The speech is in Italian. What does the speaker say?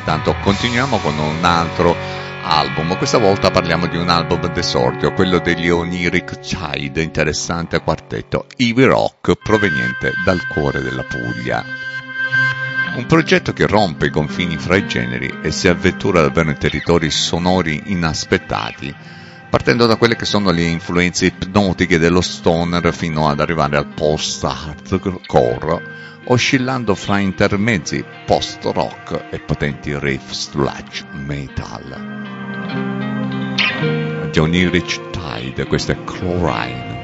intanto continuiamo con un altro album. Questa volta parliamo di un album d'esordio, quello degli Oniric Child, interessante quartetto heavy rock proveniente dal cuore della Puglia. Un progetto che rompe i confini fra i generi e si avventura davvero in territori sonori inaspettati, partendo da quelle che sono le influenze ipnotiche dello stoner fino ad arrivare al post-hardcore, oscillando fra intermezzi post-rock e potenti riff sludge metal. Johnny Rich Tide, questo è Chlorine.